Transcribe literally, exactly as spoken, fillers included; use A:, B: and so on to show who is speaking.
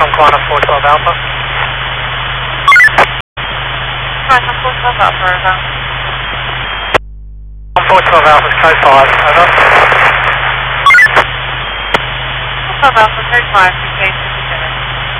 A: Conquana four twelve Alpha.
B: Conquana four twelve Alpha, over.
A: four twelve Alpha's code five, over.
B: four twelve Alpha, code five, communication.